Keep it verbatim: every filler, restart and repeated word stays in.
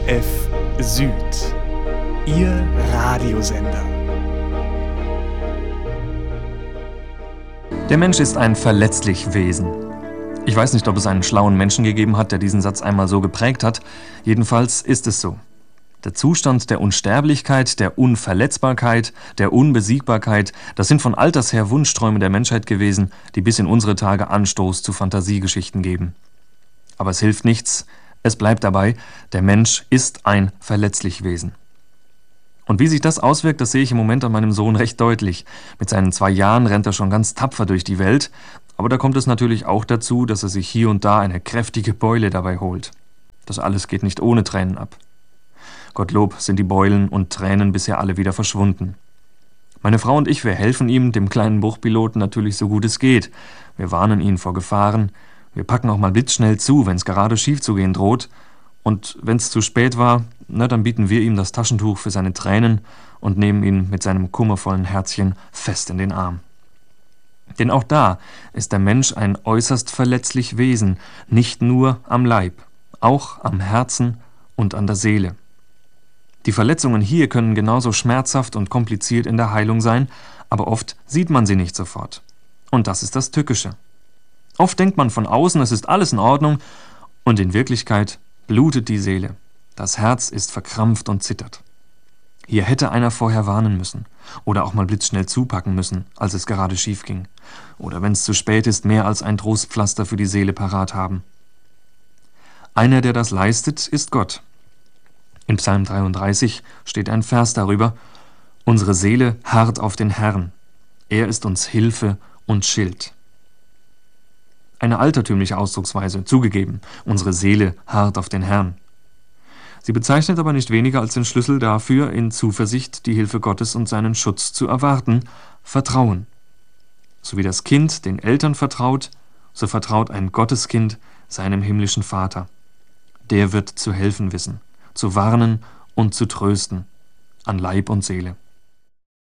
F F Süd, Ihr Radiosender. Der Mensch ist ein verletzlich Wesen. Ich weiß nicht, ob es einen schlauen Menschen gegeben hat, der diesen Satz einmal so geprägt hat. Jedenfalls ist es so. Der Zustand der Unsterblichkeit, der Unverletzbarkeit, der Unbesiegbarkeit, das sind von alters her Wunschträume der Menschheit gewesen, die bis in unsere Tage Anstoß zu Fantasiegeschichten geben. Aber es hilft nichts, es bleibt dabei, der Mensch ist ein verletzlich Wesen. Und wie sich das auswirkt, das sehe ich im Moment an meinem Sohn recht deutlich. Mit seinen zwei Jahren rennt er schon ganz tapfer durch die Welt, aber da kommt es natürlich auch dazu, dass er sich hier und da eine kräftige Beule dabei holt. Das alles geht nicht ohne Tränen ab. Gottlob sind die Beulen und Tränen bisher alle wieder verschwunden. Meine Frau und ich, wir helfen ihm, dem kleinen Bruchpiloten, natürlich so gut es geht. Wir warnen ihn vor Gefahren. Wir packen auch mal blitzschnell zu, wenn es gerade schief zu gehen droht. Und wenn es zu spät war, na, dann bieten wir ihm das Taschentuch für seine Tränen und nehmen ihn mit seinem kummervollen Herzchen fest in den Arm. Denn auch da ist der Mensch ein äußerst verletzlich Wesen, nicht nur am Leib, auch am Herzen und an der Seele. Die Verletzungen hier können genauso schmerzhaft und kompliziert in der Heilung sein, aber oft sieht man sie nicht sofort. Und das ist das Tückische. Oft denkt man von außen, es ist alles in Ordnung, und in Wirklichkeit blutet die Seele. Das Herz ist verkrampft und zittert. Hier hätte einer vorher warnen müssen oder auch mal blitzschnell zupacken müssen, als es gerade schief ging. Oder wenn es zu spät ist, mehr als ein Trostpflaster für die Seele parat haben. Einer, der das leistet, ist Gott. In Psalm dreiunddreißig steht ein Vers darüber: Unsere Seele harrt auf den Herrn. Er ist uns Hilfe und Schild. Eine altertümliche Ausdrucksweise, zugegeben. Unsere Seele harrt auf den Herrn. Sie bezeichnet aber nicht weniger als den Schlüssel dafür, in Zuversicht die Hilfe Gottes und seinen Schutz zu erwarten: Vertrauen. So wie das Kind den Eltern vertraut, so vertraut ein Gotteskind seinem himmlischen Vater. Der wird zu helfen wissen, zu warnen und zu trösten, an Leib und Seele.